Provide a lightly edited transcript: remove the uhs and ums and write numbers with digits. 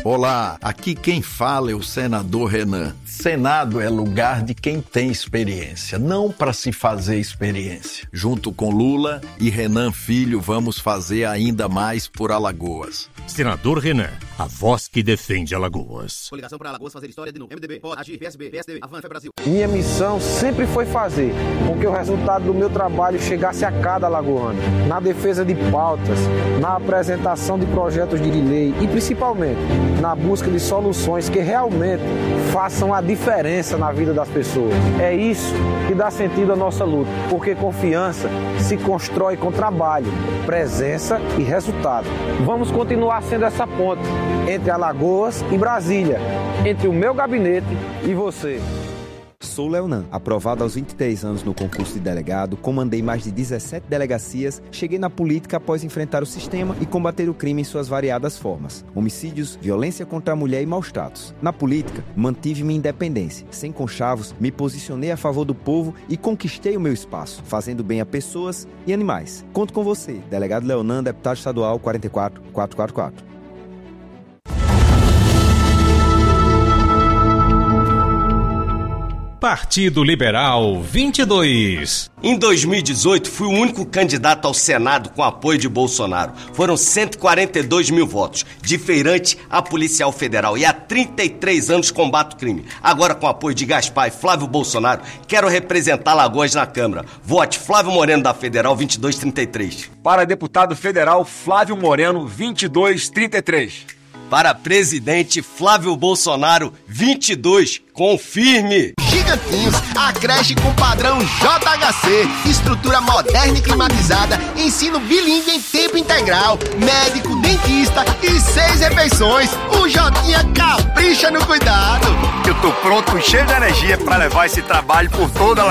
Olá, aqui quem fala é o senador Renan. Senado é lugar de quem tem experiência, não para se fazer experiência. Junto com Lula e Renan Filho, vamos fazer ainda mais por Alagoas. Senador Renan, a voz que defende Alagoas. Coligação para Alagoas fazer história de novo. MDB, pode agir, PSB, PSDB, Avança Brasil. Minha missão sempre foi fazer com que o resultado do meu trabalho chegasse a cada alagoano, na defesa de pautas, na apresentação de projetos de lei e principalmente na busca de soluções que realmente façam a diferença na vida das pessoas. É isso que dá sentido à nossa luta, porque confiança se constrói com trabalho, presença e resultado. Vamos continuar sendo essa ponte entre Alagoas e Brasília, entre o meu gabinete e você. Sou Leonan, aprovado aos 23 anos no concurso de delegado, comandei mais de 17 delegacias, cheguei na política após enfrentar o sistema e combater o crime em suas variadas formas. Homicídios, violência contra a mulher e maus-tratos. Na política, mantive minha independência. Sem conchavos, me posicionei a favor do povo e conquistei o meu espaço, fazendo bem a pessoas e animais. Conto com você, delegado Leonan, deputado estadual 44444. Partido Liberal 22. Em 2018, fui o único candidato ao Senado com apoio de Bolsonaro. Foram 142 mil votos, de feirante a policial federal. E há 33 anos combato o crime. Agora, com apoio de Gaspar e Flávio Bolsonaro, quero representar Alagoas na Câmara. Vote Flávio Moreno da Federal 2233. Para deputado federal, Flávio Moreno 2233. Para presidente, Flávio Bolsonaro 22. Confirme! Gigantinhos, a creche com padrão JHC, estrutura moderna e climatizada, ensino bilíngue em tempo integral, médico, dentista e 6 refeições. O Jotinha capricha no cuidado. Eu tô pronto, cheio de energia para levar esse trabalho por toda a